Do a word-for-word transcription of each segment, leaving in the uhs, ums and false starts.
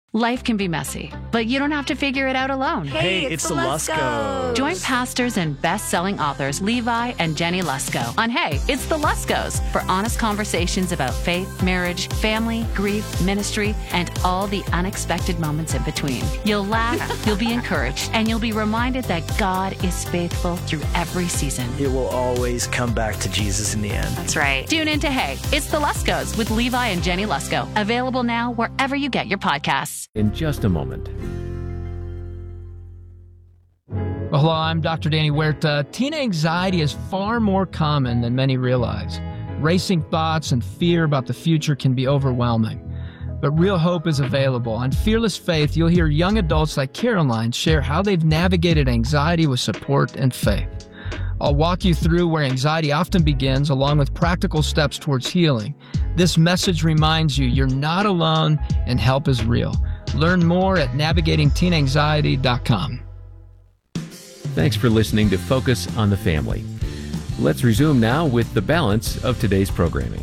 Life can be messy, but you don't have to figure it out alone. Hey, it's, it's the Luskos. Join pastors and best-selling authors Levi and Jenny Lusko on Hey, It's the Luskos for honest conversations about faith, marriage, family, grief, ministry, and all the unexpected moments in between. You'll laugh, you'll be encouraged, and you'll be reminded that God is faithful through every season. It will always come back to Jesus in the end. That's right. Tune in to Hey, It's the Luskos with Levi and Jenny Lusko. Available now wherever you get your podcasts. In just a moment. Well, hello, I'm Doctor Danny Huerta. Teen anxiety is far more common than many realize. Racing thoughts and fear about the future can be overwhelming. But real hope is available. On Fearless Faith, you'll hear young adults like Caroline share how they've navigated anxiety with support and faith. I'll walk you through where anxiety often begins, along with practical steps towards healing. This message reminds you you're not alone and help is real. Learn more at navigating teen anxiety dot com. Thanks for listening to Focus on the Family. Let's resume now with the balance of today's programming.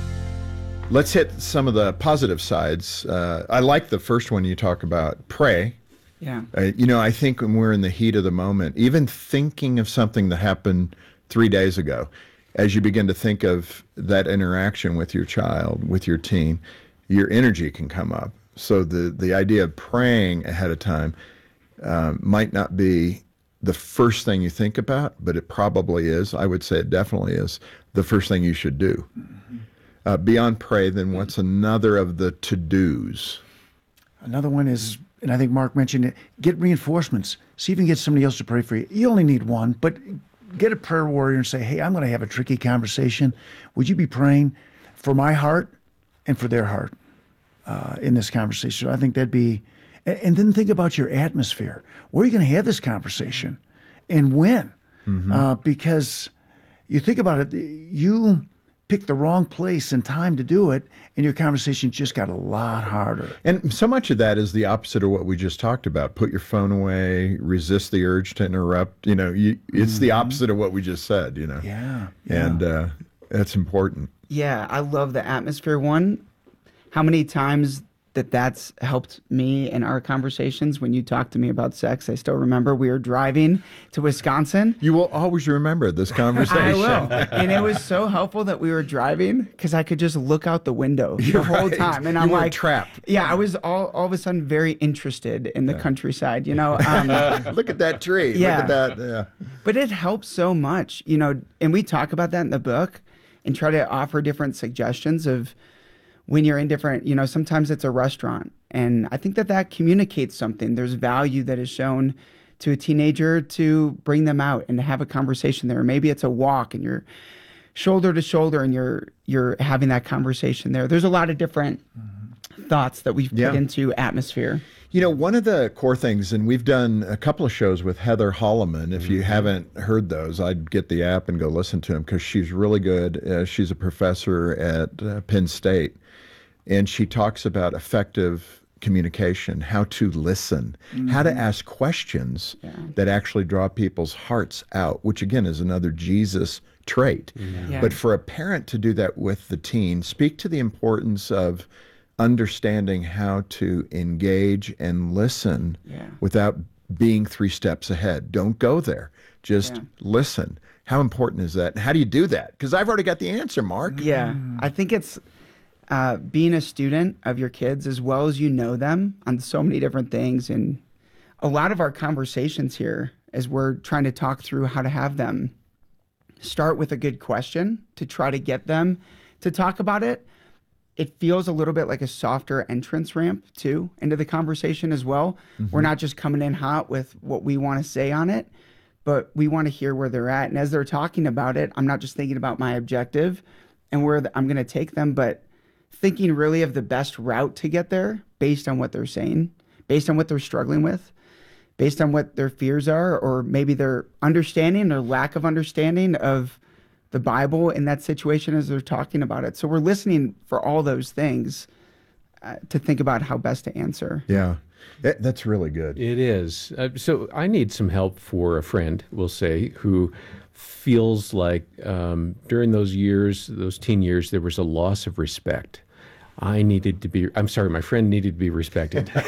Let's hit some of the positive sides. Uh, I like the first one you talk about, pray. Yeah. Uh, you know, I think when we're in the heat of the moment, even thinking of something that happened three days ago, as you begin to think of that interaction with your child, with your teen, your energy can come up. So the, the idea of praying ahead of time um, might not be the first thing you think about, but it probably is. I would say it definitely is the first thing you should do. Mm-hmm. Uh, beyond pray, then what's another of the to-dos? Another one is, and I think Mark mentioned it, get reinforcements. See if you can get somebody else to pray for you. You only need one, but get a prayer warrior and say, hey, I'm going to have a tricky conversation. Would you be praying for my heart and for their heart uh, in this conversation? I think that'd be, and then think about your atmosphere. Where are you going to have this conversation and when? Mm-hmm. Uh, because you think about it, you picked the wrong place and time to do it, and your conversation just got a lot harder. And so much of that is the opposite of what we just talked about. Put your phone away, resist the urge to interrupt. You know, you, it's mm-hmm. the opposite of what we just said, you know. Yeah. yeah. And uh, that's important. Yeah, I love the atmosphere one. How many times that that's helped me in our conversations when you talk to me about sex. I still remember we were driving to Wisconsin. You will always remember this conversation. I will. And it was so helpful that we were driving because I could just look out the window the You're whole right. time. And you I'm were like, trapped. Yeah, I was all, all of a sudden very interested in the yeah. countryside, you know. Um, look at that tree. Yeah. Look at that. Yeah. But it helps so much, you know, and we talk about that in the book and try to offer different suggestions of when you're in different, you know, sometimes it's a restaurant. And I think that that communicates something. There's value that is shown to a teenager to bring them out and to have a conversation there. Maybe it's a walk and you're shoulder to shoulder and you're you're having that conversation there. There's a lot of different mm-hmm. thoughts that we've put yeah. into atmosphere. You know, one of the core things, and we've done a couple of shows with Heather Holloman. If you haven't heard those, I'd get the app and go listen to them because she's really good. Uh, she's a professor at uh, Penn State. And she talks about effective communication, how to listen, mm-hmm. how to ask questions yeah. that actually draw people's hearts out, which again is another Jesus trait. Yeah. Yeah. But for a parent to do that with the teen, speak to the importance of understanding how to engage and listen yeah. without being three steps ahead. Don't go there. Just yeah. listen. How important is that? How do you do that? Because I've already got the answer, Mark. Yeah, I think it's Uh, being a student of your kids as well as you know them on so many different things. And a lot of our conversations here, as we're trying to talk through how to have them, start with a good question to try to get them to talk about it. It feels a little bit like a softer entrance ramp, too, into the conversation as well. Mm-hmm. We're not just coming in hot with what we want to say on it, but we want to hear where they're at. And as they're talking about it, I'm not just thinking about my objective and where the, I'm going to take them, but thinking really of the best route to get there based on what they're saying, based on what they're struggling with, based on what their fears are, or maybe their understanding or lack of understanding of the Bible in that situation as they're talking about it. So we're listening for all those things uh, to think about how best to answer. Yeah, that, that's really good. It is. Uh, so I need some help for a friend, we'll say, who feels like um, during those years, those teen years, there was a loss of respect. I needed to be, I'm sorry, my friend needed to be respected.